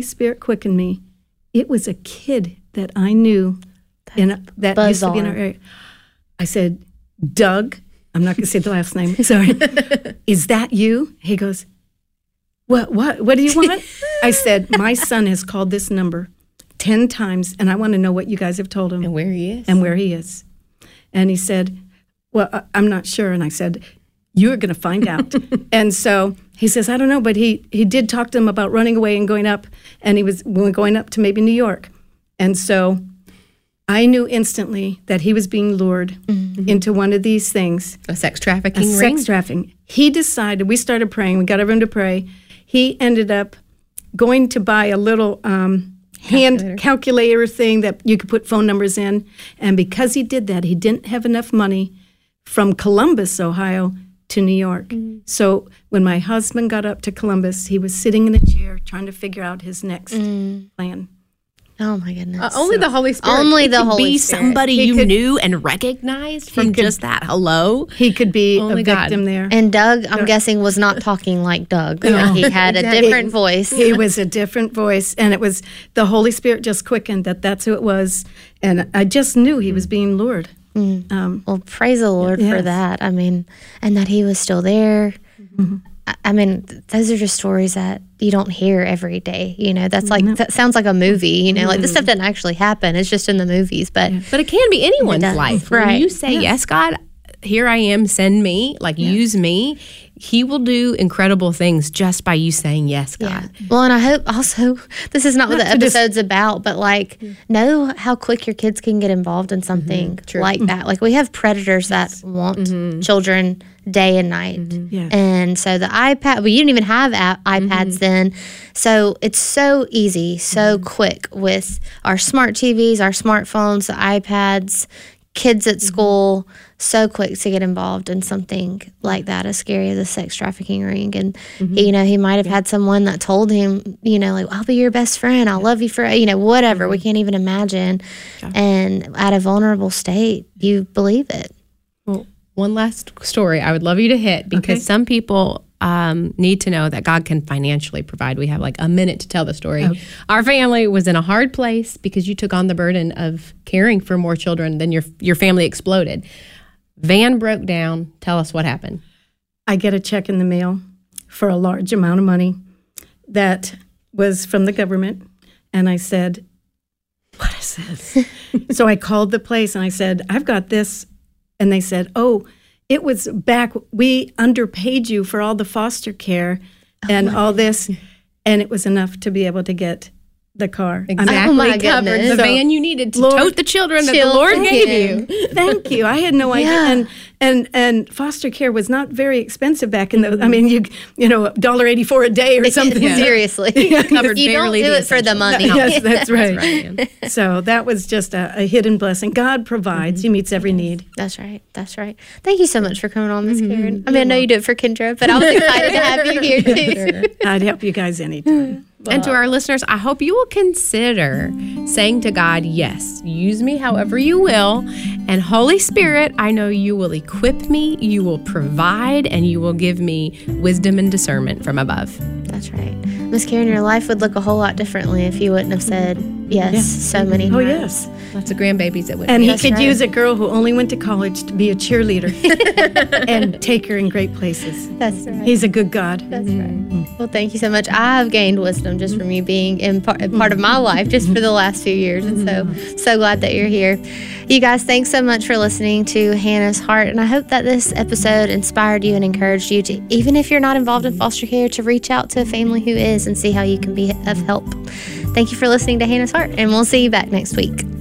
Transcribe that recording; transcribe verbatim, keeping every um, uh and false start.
Spirit quickened me. It was a kid that I knew in a, that bizarre. used to be in our area. I said, Doug, I'm not going to say the last name, sorry. Is that you? He goes, what, what, what do you want? I said, my son has called this number ten times, and I want to know what you guys have told him. And where he is. And where he is. And he said, well, I, I'm not sure. And I said, you're going to find out. And so he says, I don't know, but he, he did talk to them about running away and going up, and he was going up to maybe New York. And so I knew instantly that he was being lured mm-hmm. into one of these things. A sex trafficking a ring? sex trafficking. He decided, we started praying, we got everyone to pray. He ended up going to buy a little um, hand calculator. calculator thing that you could put phone numbers in. And because he did that, he didn't have enough money from Columbus, Ohio, to New York. Mm. So when my husband got up to Columbus, he was sitting in a chair trying to figure out his next mm. plan. Oh my goodness! Uh, only so, the Holy Spirit. Only he the could Holy be Spirit. somebody he you could, knew and recognized from could, just that hello. He could be only a victim God. there. And Doug, I'm guessing, was not talking like Doug. No. He had exactly. a different voice. He was a different voice, and it was the Holy Spirit just quickened that that's who it was, and I just knew he was being lured. Mm. Um, well, praise the Lord yes. for that. I mean, and that he was still there. Mm-hmm. I, I mean, th- those are just stories that you don't hear every day. You know, that's like, mm-hmm. that sounds like a movie, you know, mm-hmm. like this stuff doesn't actually happen. It's just in the movies, but. Yeah. But it can be anyone's life. Right. When you say, yes. yes, God, here I am, send me, like yeah. use me, he will do incredible things just by you saying, yes, God. Yeah. Well, and I hope also, this is not what the episode's about, but like, mm-hmm. know how quick your kids can get involved in something mm-hmm. like mm-hmm. that. Like we have predators yes. that want mm-hmm. children day and night. Mm-hmm. Yes. And so the iPad, well, you didn't even have a- iPads mm-hmm. then. So it's so easy, so mm-hmm. quick with our smart T Vs, our smartphones, the iPads, kids at school, so quick to get involved in something like that, as scary as a sex trafficking ring. And, mm-hmm. you know, he might have yeah. had someone that told him, you know, like, I'll be your best friend. I'll yeah. love you for, you know, whatever. Mm-hmm. We can't even imagine. Yeah. And at a vulnerable state, you believe it. Well, one last story I would love you to hit, because okay. some people um, need to know that God can financially provide. We have like a minute to tell the story. Oh. Our family was in a hard place because you took on the burden of caring for more children than your your family exploded. Van broke down. Tell us what happened. I get a check in the mail for a large amount of money that was from the government. And I said, what is this? So I called the place and I said, I've got this. And they said, oh, it was back, we underpaid you for all the foster care and oh all this. And it was enough to be able to get the car. Exactly. Oh my covered goodness. the so, van you needed to Lord, tote the children that the Lord gave you. you. Thank you. I had no idea. Yeah. And and and foster care was not very expensive back in the. I mean, you you know, one dollar eighty-four a day or something. Yeah. Seriously, Covered you don't barely do the it for the money. Yes, that's right. That's right. So that was just a, a hidden blessing. God provides. Mm-hmm. He meets every need. That's right. That's right. Thank you so much for coming on, Miss mm-hmm. Karen. I mean, I know you do it for Kendra, but I was excited to have you here too. I'd help you guys anytime. And to our listeners, I hope you will consider saying to God, yes, use me however you will. And Holy Spirit, I know you will equip me, you will provide, and you will give me wisdom and discernment from above. That's right. Miss Karen, your life would look a whole lot differently if you wouldn't have said yes yeah. so many times. Oh, yes. Lots of grandbabies that would. And he That's could right. use a girl who only went to college to be a cheerleader and take her in great places. That's right. He's a good God. That's mm-hmm. right. Well, thank you so much. I've gained wisdom just from you being in part, part of my life just for the last few years. And so, so glad that you're here. You guys, thanks so much for listening to Hannah's Heart. And I hope that this episode inspired you and encouraged you to, even if you're not involved in foster care, to reach out to a family who is and see how you can be of help. Thank you for listening to Hannah's Heart, and we'll see you back next week.